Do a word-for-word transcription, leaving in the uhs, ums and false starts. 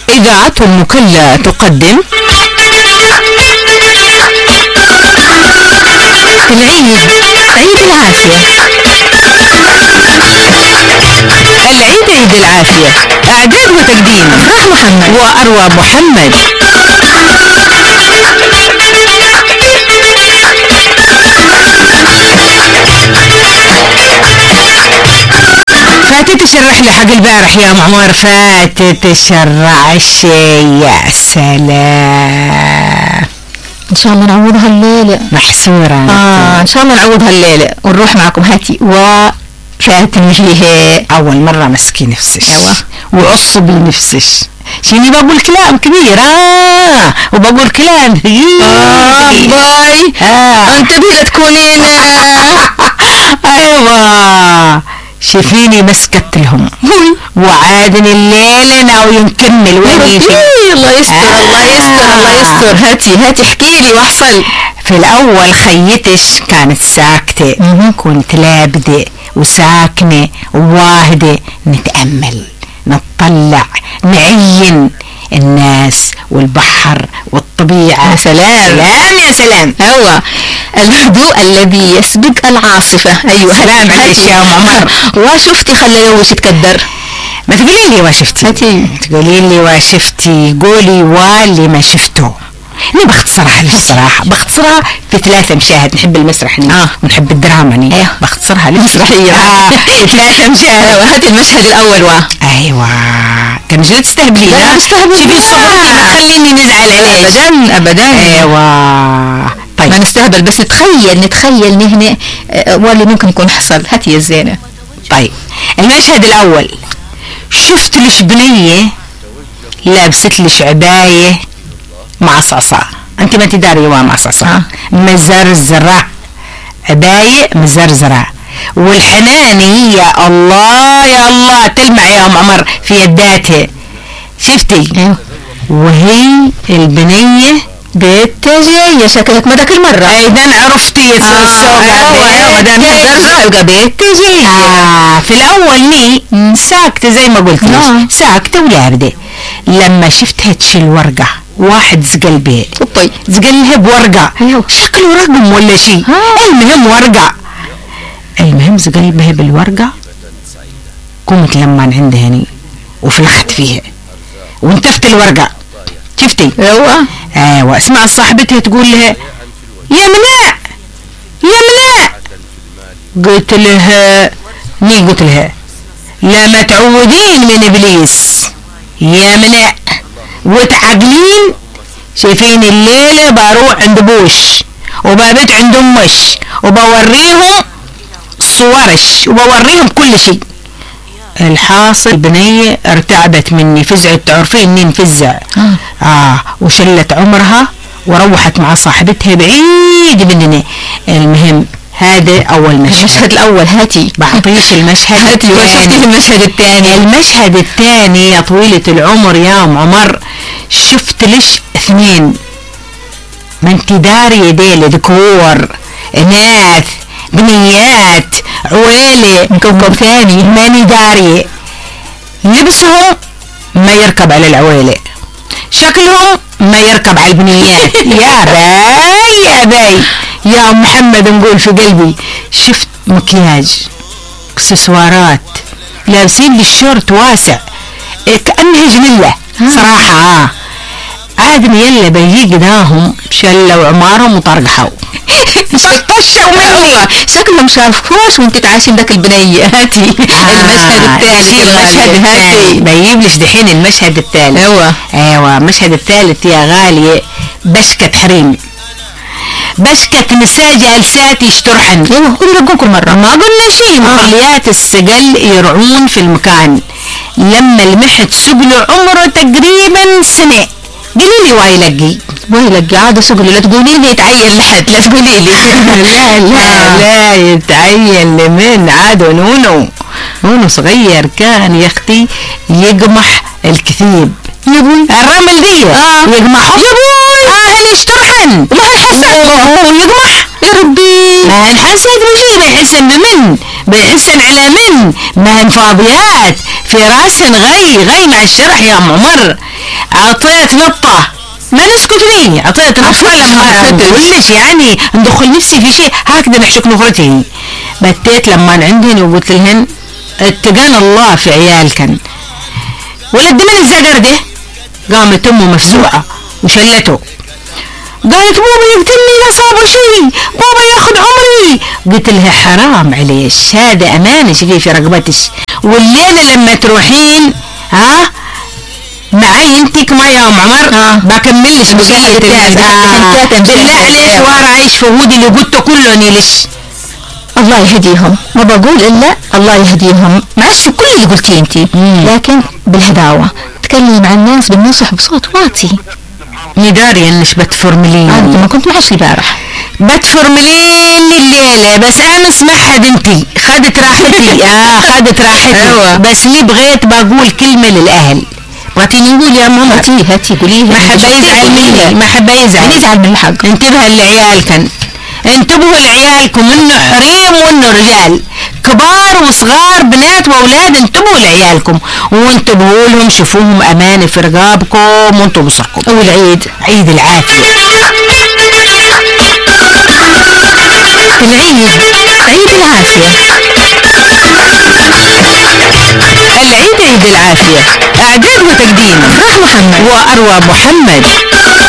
إذاعة المكلا تقدم العيد عيد العافية. العيد عيد العافية. إعداد وتقديم فرح محمد وأروى محمد. فاتت الرحلة حق البارح يا معمر، فاتت الشيء. يا سلام، ان شاء الله نعوضها الليلة. محسورة اه ان شاء الله نعوضها الليلة ونروح معكم. هاتي وفاتني اول مرة مسكي نفسش ايوه وعصبي نفسش، شيني بقول كلام كبير اه وبقول كلام ثقيل. اه باي آه. انتبهي لا تكونين ايوه شايفيني مسكت لهم وعادني الليلة ناوي نكمل ونيجي. الله يستر آه. الله يستر الله يستر. هاتي هاتي احكي لي واحصل. في الاول خيتش كانت ساكتة، كنت لابدة وساكنة وواهدة، نتأمل نطلع نعين الناس والبحر والطبيعة. يا سلام سلام يا سلام. هو الهدوء الذي يسبق العاصفة. ايوه سلام عليك يا عمر. وشفتي خلى جوش يتكدر. ما تقولي لي واشفتي، هاتي تقولي لي واشفتي، قولي واللي ما شفته. انا بختصرها لك الصراحه، بختصرها في ثلاثة مشاهد. نحب المسرح اه ونحب الدراما ني. ايوه بختصرها لك مسرحيه. اه ثلاثة مشاهد. ايوه هاتي المشهد الاول. وا ايوه كان جد تستهبلي. لا لا استهبل. شوفي صوتي بتخليني نزعل عليك. ابدا ابدا. ايوه طيب ما نستهبل بس نتخيل نتخيل نهنا واللي ممكن يكون حصل. هاتي يا زينة. طيب المشهد الاول، شفت لش بنية لابست لش عباية معصعصة. انت ما تداري يا معصعصة آه. مزرزرة، عباية مزرزرة، والحناني يا الله يا الله تلمع يا ام عمر في يداتها. شفتي؟ ايوه وهي البنية بيتجي شكلك ما ذاك المرة. ايضا عرفتي اه ايوه ايوه ده مزرزرة يبقى بيتجي. آه في الاول ني ساكتة زي ما قلت لك، ساكتة ولابدة. لما شفتها تشيل ورقة، واحد زقل بيه طيب زقلها بورقة، ايوه شكله رقم ولا شيء، المهم ورقة. المهم زقل بها بالورقة، قمت لما عندها هني وفلخت فيها وانتفت الورقة. شفتي؟ ايوه ايوه اسمع صاحبتها تقول لها يا مناع يا مناع. قلت لها ني قلت لها لا ما تعوذين من ابليس يا مناع وتعقلين. شايفين الليلة بروح عند بوش وبابت عند امش وبوريهم صورش وبوريهم كل شيء. الحاصل البنية ارتعبت مني، فزعت، تعرفين اني نفزع. آه. اه وشلت عمرها وروحت مع صاحبتها بعيد مننا. المهم هذا اول مشهد. المشهد الاول. هاتي بعطيش المشهد هاتي وشفتي المشهد الثاني. المشهد الثاني يا طويلة العمر يا ام عمر، شفت لش اثنين ما انت داري ديل ذكور اناث بنيات عويلة من كوكب ثاني ماني داري. لبسهم ما يركب على العويلة، شكلهم ما يركب على البنيات. يا باي يا باي يا محمد نقول في قلبي. شفت مكياج، اكسسوارات، لابسين بالشورت واسع كأنها جملة صراحة. آه. عادني يلا بيجي قداهم شلوا عمارهم وطرقحوا طشوا مني. شكلهم شافوش وانت تعاشين ذاك البنية. هاتي المشهد الثاني. المشهد الثاني بيجيب لش دحين المشهد الثالث. ايوه ايوه المشهد الثالث يا غالية، بشكة حريم، بشكة نساء جالسات يشترحن. ايوه قلنا كل مرة ما قلنا شيء. مخليات السجل يرعون في المكان. لما المحت سجل عمره تقريبا سنة. قولي لي واي لقي واي لقي عاد سجل. لا تقولي لي يتعين لحد، لا تقولي لي لا لا لا يتعين لمن عاد. نونو نونو صغير كان يا اختي يقمح الكثيب. يبوي الرمل دي اه يقمحوا يبوي. اه انا اشترحن ما هنحسن يقمح يا ربي. ما هنحسن بشي، بنحسن من بنحسن على من ما هن فاضيات في راس غي غي مع الشرح يا ام عمر. عطيت نطة ما نسكت ليه، عطيت نطة لما أخذت ولش يعني ندخل نفسي في شيء هكذا نحشك نفرتي. بتيت لما عندهن وقلت لهن اتقان الله في عيالكن ولد من الزقر ده. قامت امه مفزوعة وشلته، قالت بابا يقتلني لا صار شيء، بابا ياخذ عمري. قلت لها حرام عليش، هذا امانه شوفي في رقبتش، والليله لما تروحين ها معي انتك ما يا ام عمر آه. بكملش بقية الناس اه بالله عليك وارا عيش فهود اللي قلته كله نيلش. الله يهديهم، ما بقول الا الله يهديهم، معلش كل اللي قلتيه انتي، لكن بالهداوه تكلمي مع الناس بالنصح بصوت واطي. نداري انش بتفرملين آه انت ما كنت معش البارح. بتفرملين الليلة بس امس ما حد انتي خدت راحتي اه خدت راحتي أيوة. بس لي بغيت بقول كلمة للاهل. بغيتيني نقول يا ماما؟ هاتي هاتي قوليها. ما حد يزعل مني، ما حد يزعل يزعل من الحق. انتبه لعيالكن، انتبهوا لعيالكم، انه حريم وانه رجال، كبار وصغار بنات واولاد، انتبهوا لعيالكم وانتبهوا لهم، شوفوهم امانه في رقابكم وانتوا بصحكم. والعيد عيد العافيه. العيد عيد العافيه. العيد عيد العافيه، اعداد وتقديم افراح محمد واروى محمد.